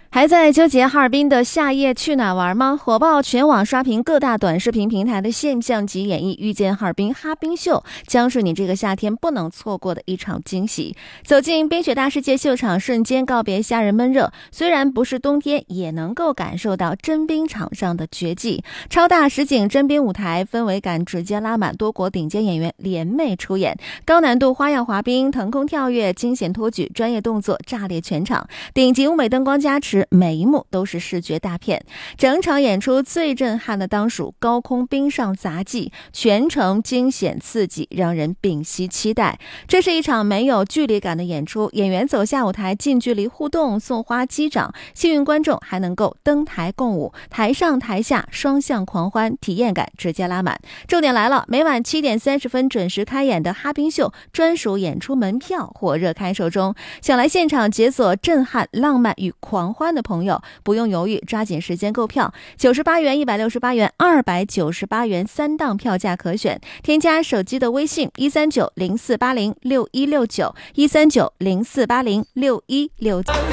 还在纠结哈尔滨的夏夜去哪玩吗？火爆全网刷屏各大短视频平台的现象级演绎，遇见哈尔滨哈冰秀将是你这个夏天不能错过的一场惊喜。走进冰雪大世界秀场，瞬间告别夏日闷热，虽然不是冬天，也能够感受到真冰场上的绝技。超大实景真冰舞台，氛围感直接拉满，多国顶尖演员联袂出演，高难度花样滑冰、腾空跳跃、惊险托举，专业动作炸裂全场，顶级舞美灯光加持，每一幕都是视觉大片。整场演出最震撼的当属高空冰上杂技，全程惊险刺激，让人屏息期待。这是一场没有距离感的演出，演员走下舞台近距离互动，送花击掌，幸运观众还能够登台共舞，台上台下双向狂欢，体验感直接拉满。重点来了，每晚7点30分准时开演的哈冰秀专属演出门票火热开售中，想来现场解锁震撼、浪漫与狂欢的朋友不用犹豫，抓紧时间购票，98元、168元、298元3档票价可选。添加手机的微信13904806169，13904806169。